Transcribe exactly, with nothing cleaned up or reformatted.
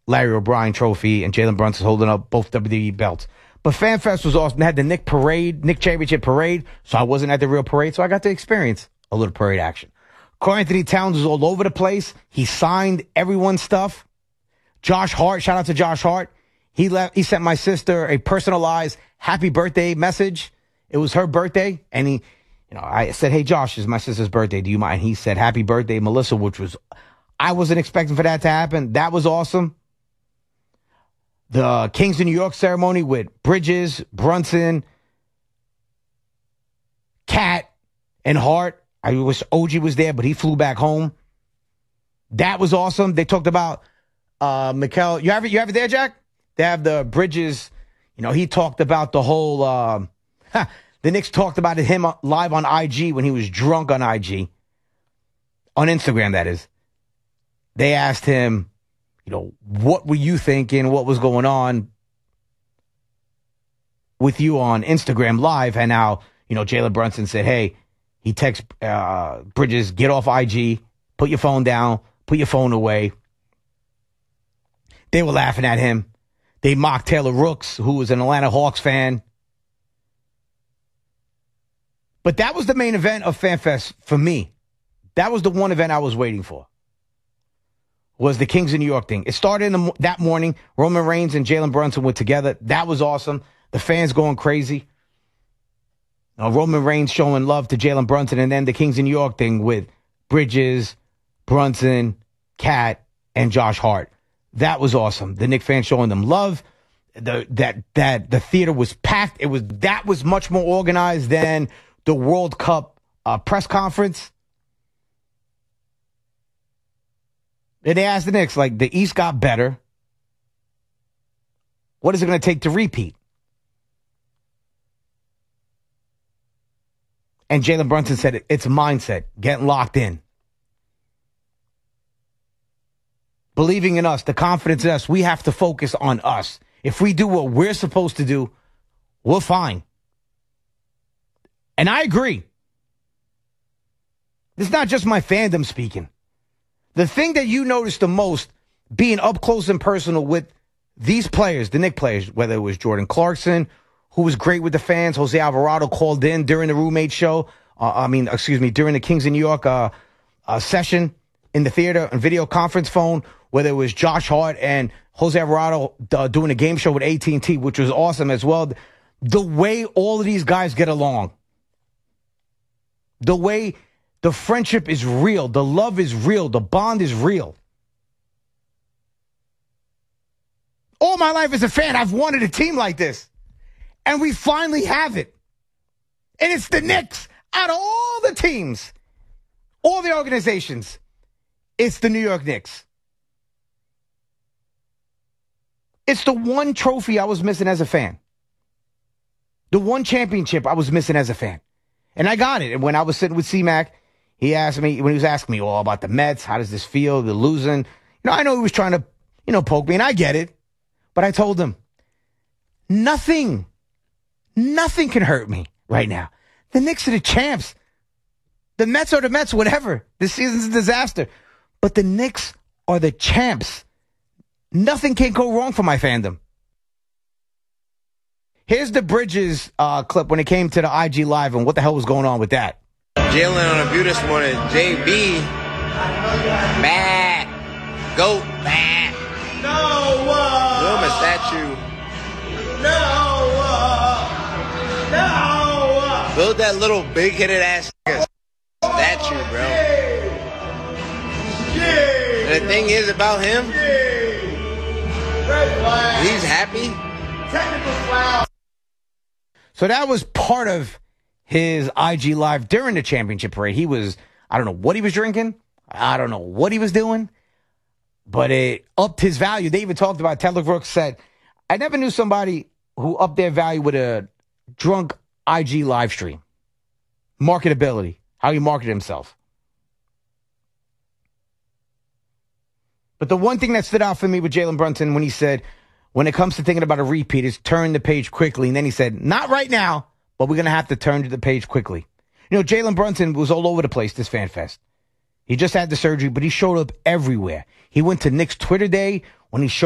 Larry O'Brien trophy, and Jalen Brunson's holding up both W W E belts. But FanFest was awesome. They had the Nick Parade, Nick Championship Parade, so I wasn't at the real parade, so I got to experience a little parade action. Karl-Anthony Towns was all over the place. He signed everyone's stuff. Josh Hart, shout out to Josh Hart. He left. He sent my sister a personalized happy birthday message. It was her birthday, and he, you know, I said, "Hey, Josh, it's my sister's birthday. Do you mind?" He said, "Happy birthday, Melissa," which was, I wasn't expecting for that to happen. That was awesome. The Kings of New York ceremony with Bridges, Brunson, Cat, and Hart. I wish O G was there, but he flew back home. That was awesome. They talked about uh, Mikal. You have it? You have it there, Jack? They have the Bridges. You know, he talked about the whole. Um, the Knicks talked about it, him live on I G when he was drunk on I G, on Instagram. That is. They asked him, you know, what were you thinking? What was going on with you on Instagram Live? And now, you know, Jalen Brunson said, hey, he texts uh, Bridges, get off I G, put your phone down, put your phone away. They were laughing at him. They mocked Taylor Rooks, who was an Atlanta Hawks fan. But that was the main event of FanFest for me. That was the one event I was waiting for. Was the Kings of New York thing. It started in the, that morning. Roman Reigns and Jalen Brunson were together. That was awesome. The fans going crazy. Uh, Roman Reigns showing love to Jalen Brunson, and then the Kings of New York thing with Bridges, Brunson, Cat, and Josh Hart. That was awesome. The Knicks fans showing them love. The, that that the theater was packed. It was that was much more organized than the World Cup uh, press conference. And they asked the Knicks, like, the East got better. What is it going to take to repeat? And Jalen Brunson said, it's a mindset, getting locked in. Believing in us, the confidence in us, we have to focus on us. If we do what we're supposed to do, we're fine. And I agree. It's not just my fandom speaking. The thing that you noticed the most, being up close and personal with these players, the Knicks players, whether it was Jordan Clarkson, who was great with the fans, Jose Alvarado called in during the roommate show, uh, I mean, excuse me, during the Kings of New York uh, uh, session in the theater and video conference phone, whether it was Josh Hart and Jose Alvarado uh, doing a game show with A T and T, which was awesome as well. The way all of these guys get along, the way the friendship is real. The love is real. The bond is real. All my life as a fan, I've wanted a team like this. And we finally have it. And it's the Knicks. Out of all the teams, all the organizations, it's the New York Knicks. It's the one trophy I was missing as a fan. The one championship I was missing as a fan. And I got it. And when I was sitting with C-Mac, he asked me, when he was asking me all about the Mets, how does this feel, the losing? You know, I know he was trying to, you know, poke me, and I get it. But I told him, nothing, nothing can hurt me right now. The Knicks are the champs. The Mets are the Mets, whatever. This season's a disaster. But the Knicks are the champs. Nothing can go wrong for my fandom. Here's the Bridges uh, clip when it came to the I G Live and what the hell was going on with that. Jalen on a view this morning. J B. Bad. Goat. Bad. No. Uh, Give him a statue. No. Uh, no. Uh, Build that little big-headed ass statue, bro. yeah. And the thing is about him, Yeah. Red flag. he's happy. Technical foul. So that was part of his I G Live during the championship parade. He was, I don't know what he was drinking. I don't know what he was doing. But it upped his value. They even talked about, Taylor Rooks said, I never knew somebody who upped their value with a drunk I G live stream. Marketability. How he marketed himself. But the one thing that stood out for me with Jalen Brunson when he said, when it comes to thinking about a repeat, is turn the page quickly. And then he said, not right now, but we're going to have to turn to the page quickly. You know, Jalen Brunson was all over the place this Fan Fest. He just had the surgery, but he showed up everywhere. He went to Knicks Twitter Day when he showed